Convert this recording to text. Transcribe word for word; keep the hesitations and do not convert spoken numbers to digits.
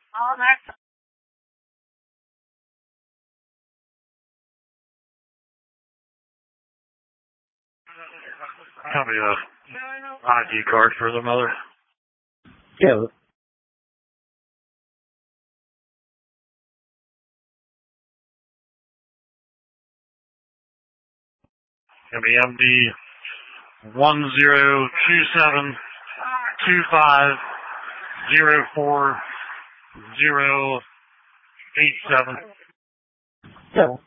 Oh, that's Copy a I D card for the mother. Yeah. Gonna be M D one zero two seven two five zero four zero eight seven. Yeah.